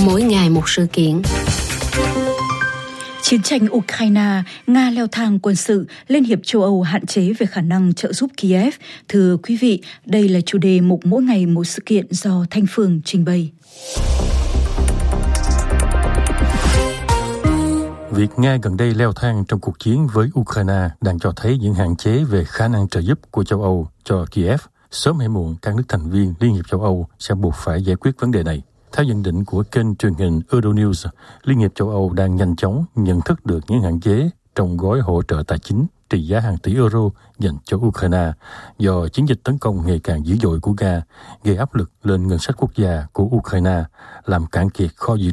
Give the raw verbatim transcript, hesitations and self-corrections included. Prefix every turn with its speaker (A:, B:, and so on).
A: mỗi ngày một sự kiện.
B: Chiến tranh Ukraine, Nga leo thang quân sự, Liên hiệp châu Âu hạn chế về khả năng trợ giúp Kiev. Thưa quý vị, đây là chủ đề mục mỗi ngày một sự kiện do Thanh Phương trình bày.
C: Việc Nga gần đây leo thang trong cuộc chiến với Ukraine đang cho thấy những hạn chế về khả năng trợ giúp của châu Âu cho Kiev. Sớm hay muộn, các nước thành viên Liên hiệp châu Âu sẽ buộc phải giải quyết vấn đề này. Theo nhận định của kênh truyền hình Euronews, Liên hiệp châu Âu đang nhanh chóng nhận thức được những hạn chế trong gói hỗ trợ tài chính trị giá hàng tỷ euro dành cho Ukraine do chiến dịch tấn công ngày càng dữ dội của Nga gây áp lực lên ngân sách quốc gia của Ukraine, làm cạn kiệt kho dự